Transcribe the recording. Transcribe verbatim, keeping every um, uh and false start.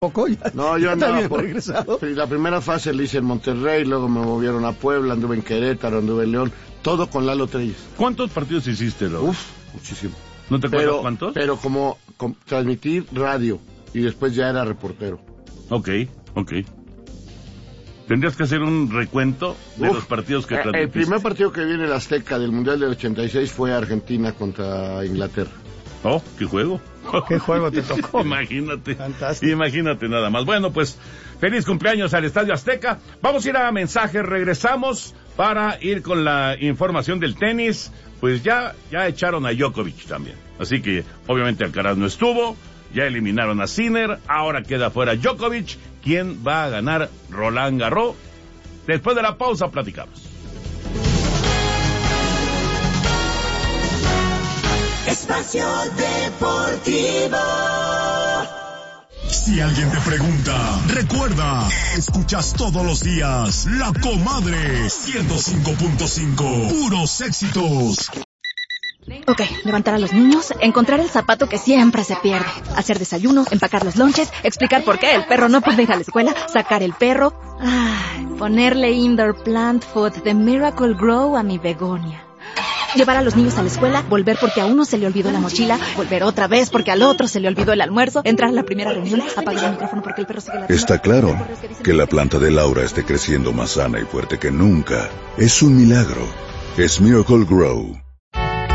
poco ya. No, yo andaba por... regresado. La primera fase la hice en Monterrey, luego me movieron a Puebla, anduve en Querétaro, anduve en León, todo con Lalo Treyes. ¿Cuántos partidos hiciste, Lalo? Uf, muchísimo. ¿No te acuerdas pero, cuántos? Pero como, como transmitir radio y después ya era reportero. Ok, ok. Tendrías que hacer un recuento de Uf, los partidos que transmitiste. El primer partido que vi en el Azteca del Mundial del ochenta y seis fue Argentina contra Inglaterra. Oh, qué juego. ¿Qué juego te tocó? Imagínate. Fantástico. Imagínate nada más. Bueno, pues, feliz cumpleaños al Estadio Azteca. Vamos a ir a mensajes, regresamos para ir con la información del tenis. Pues ya, ya echaron a Djokovic también. Así que, obviamente, Alcaraz no estuvo. Ya eliminaron a Sinner. Ahora queda fuera Djokovic. ¿Quién va a ganar Roland Garros? Después de la pausa platicamos. Espacio Deportivo. Si alguien te pregunta, recuerda, escuchas todos los días La Comadre ciento cinco punto cinco, puros éxitos. Ok, levantar a los niños, encontrar el zapato que siempre se pierde, hacer desayuno, empacar los lonches, explicar por qué el perro no puede ir a la escuela, sacar el perro, ay, ponerle indoor plant food de Miracle Grow a mi begonia. Llevar a los niños a la escuela, volver porque a uno se le olvidó la mochila, volver otra vez porque al otro se le olvidó el almuerzo, entrar a la primera reunión, apagar el micrófono porque el perro sigue ladrando. Está claro que la planta de Laura esté creciendo más sana y fuerte que nunca. Es un milagro. Es Miracle Grow.